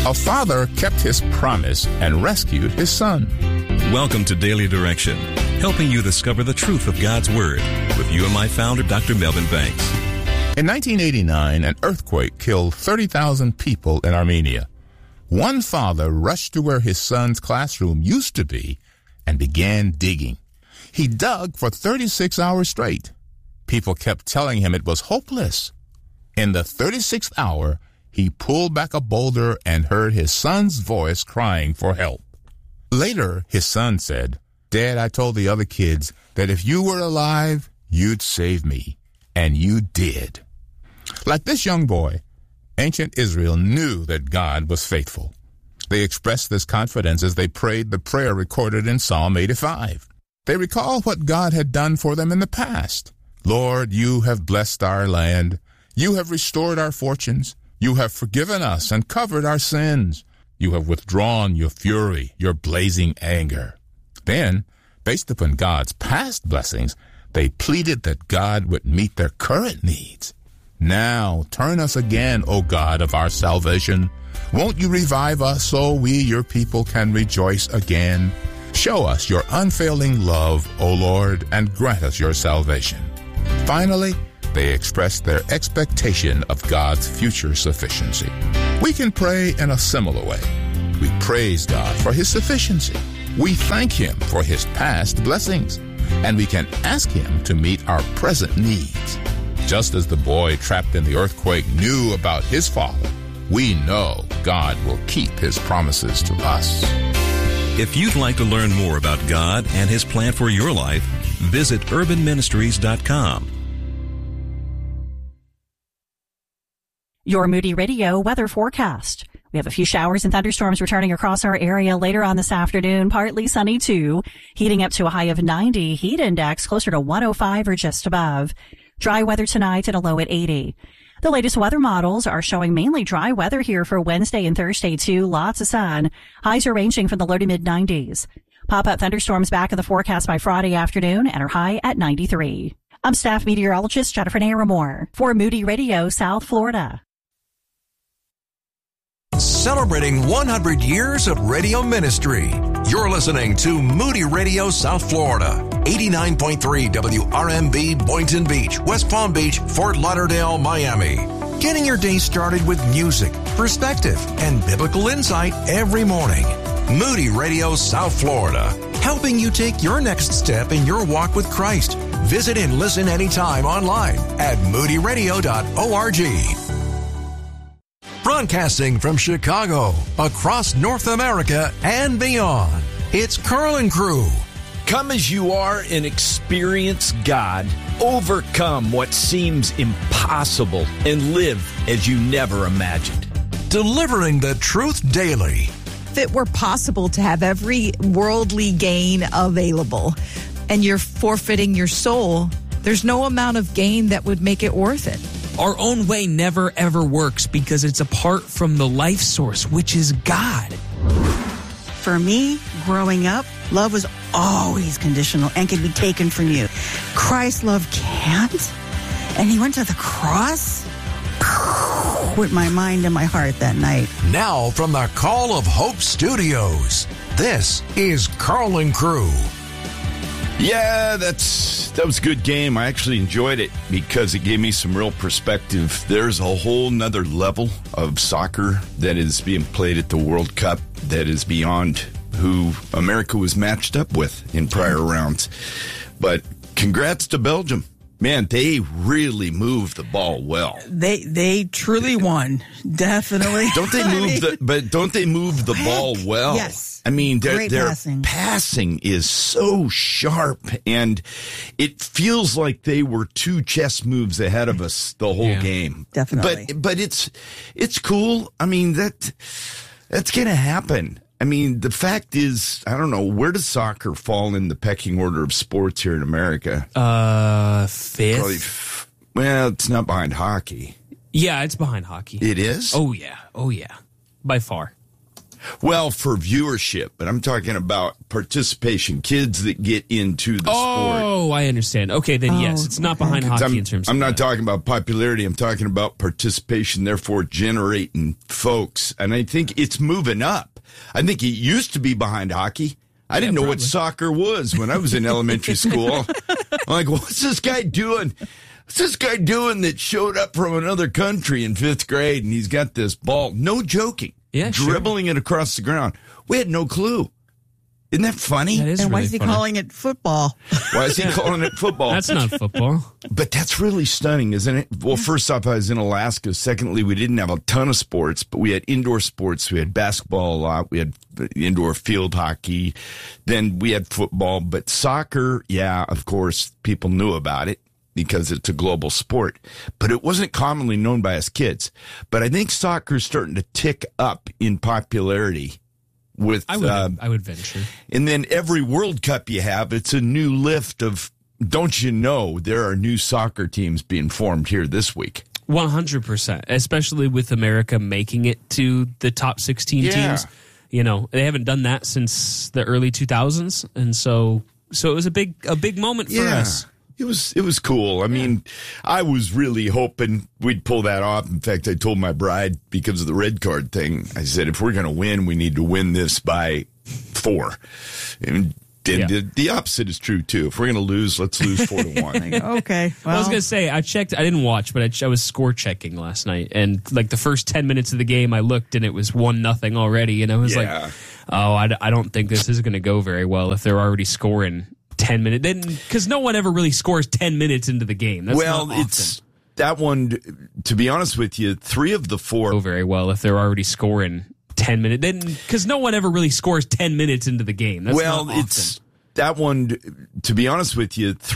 A father kept his promise and rescued his son. Welcome to Daily Direction, helping you discover the truth of God's Word with you and my founder, Dr. Melvin Banks. In 1989, an earthquake killed 30,000 people in Armenia. One father rushed to where his son's classroom used to be and began digging. He dug for 36 hours straight. People kept telling him it was hopeless. In the 36th hour, he pulled back a boulder and heard his son's voice crying for help. Later, his son said, "Dad, I told the other kids that if you were alive, you'd save me. And you did." Like this young boy, ancient Israel knew that God was faithful. They expressed this confidence as they prayed the prayer recorded in Psalm 85. They recalled what God had done for them in the past. "Lord, you have blessed our land. You have restored our fortunes. You have forgiven us and covered our sins. You have withdrawn your fury, your blazing anger." Then, based upon God's past blessings, they pleaded that God would meet their current needs. "Now, turn us again, O God of our salvation. Won't you revive us so we, your people, can rejoice again? Show us your unfailing love, O Lord, and grant us your salvation." Finally, they expressed their expectation of God's future sufficiency. We can pray in a similar way. We praise God for his sufficiency. We thank him for his past blessings. And we can ask him to meet our present needs. Just as the boy trapped in the earthquake knew about his father, we know God will keep his promises to us. If you'd like to learn more about God and his plan for your life, visit urbanministries.com. Your Moody Radio weather forecast. We have a few showers and thunderstorms returning across our area later on this afternoon. Partly sunny too, heating up to a high of 90. Heat index closer to 105 or just above. Dry weather tonight at a low at 80. The latest weather models are showing mainly dry weather here for Wednesday and Thursday too. Lots of sun. Highs are ranging from the low to mid 90s. Pop-up thunderstorms back in the forecast by Friday afternoon and are high at 93. I'm staff meteorologist Jennifer Naramore for Moody Radio, South Florida. Celebrating 100 years of radio ministry. You're listening to Moody Radio South Florida, 89.3 WRMB Boynton Beach, West Palm Beach, Fort Lauderdale, Miami. Getting your day started with music, perspective, and biblical insight every morning. Moody Radio South Florida, helping you take your next step in your walk with Christ. Visit and listen anytime online at moodyradio.org. Broadcasting from Chicago, across North America and beyond, it's Carl and Crew. Come as you are and experience God. Overcome what seems impossible and live as you never imagined. Delivering the truth daily. If it were possible to have every worldly gain available and you're forfeiting your soul, there's no amount of gain that would make it worth it. Our own way never, ever works because it's apart from the life source, which is God. For me, growing up, love was always conditional and could be taken from you. Christ's love can't. And he went to the cross with my mind and my heart that night. Now from the Call of Hope Studios, this is Carl and Crew. Yeah, that was a good game. I actually enjoyed it because it gave me some real perspective. There's a whole nother level of soccer that is being played at the World Cup that is beyond who America was matched up with in prior rounds. But congrats to Belgium. Man, they really moved the ball well. They truly won. Definitely. Don't they move the ball well? Yes. I mean, their passing. passing is so sharp, and it feels like they were two chess moves ahead of us the whole game. Definitely. But it's cool. I mean, that's going to happen. I mean, the fact is, I don't know, where does soccer fall in the pecking order of sports here in America? Fifth. Probably, well, it's not behind hockey. Yeah, it's behind hockey. It is? Oh, yeah. By far. Well, for viewership, but I'm talking about participation, kids that get into the sport. Oh, I understand. Okay, then yes, it's not behind hockey in terms of I'm not that. talking about popularity. I'm talking about participation, therefore generating folks. And I think it's moving up. I think it used to be behind hockey. I didn't know what soccer was when I was in elementary school. I'm like, what's this guy doing? What's this guy doing that showed up from another country in 5th grade and he's got this ball? No joking. Yeah, dribbling it across the ground. We had no clue. Isn't that funny? That is And why really is he funny. calling it football? Why is he calling it football? That's not football. But that's really stunning, isn't it? Well, first off, I was in Alaska. Secondly, we didn't have a ton of sports, but we had indoor sports. We had basketball a lot. We had indoor field hockey. Then we had football. But soccer, yeah, of course, people knew about it because it's a global sport. But it wasn't commonly known by us kids. But I think soccer is starting to tick up in popularity. With I would venture. And then every World Cup you have, it's a new lift of, don't you know, there are new soccer teams being formed here this week. 100%, especially with America making it to the top 16 teams. You know, they haven't done that since the early 2000s, and so it was a big moment for us. It was cool. I mean, I was really hoping we'd pull that off. In fact, I told my bride, because of the red card thing, I said, if we're going to win, we need to win this by 4. And the opposite is true, too. If we're going to lose, let's lose 4-1. Okay. Well, I was going to say, I checked. I didn't watch, but I was score checking last night. And like the first 10 minutes of the game, I looked and it was 1-0 already. And I was like, oh, I don't think this is going to go very well if they're already scoring 10 minutes. Then, because no one ever really scores 10 minutes into the game. That's not often. It's that one, to be honest with you, 3 of the 4. Go very well if they're already scoring 10 minutes. Then, because no one ever really scores 10 minutes into the game. That's not often. It's that one, to be honest with you,